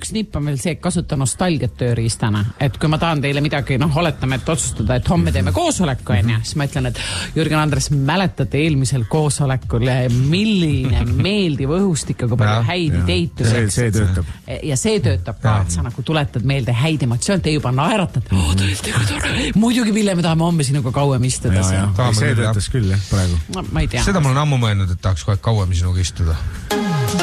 üks nipp on veel see, et kasuta nostalgiat tööriistana. Et kui ma tahan teile midagi, oletame, et otsustada, et homme teeme koosoleku, siis ma ütlen, et Jürgen Andres, mäletate eelmisel koosolekul, milline meeldiv õhustik, kui palju häid ideid. See töötab. Ja see töötab ka, et sa nagu tuletad meelde häid emotsioon, te juba naeratad. Muidugi, Ville, me tahame homme sinuga kauem istuda. See töötas küll, praegu. Ma ei tea. Seda mul on ammu mõelnud, et tahaks kohe kauem sinuga istuda.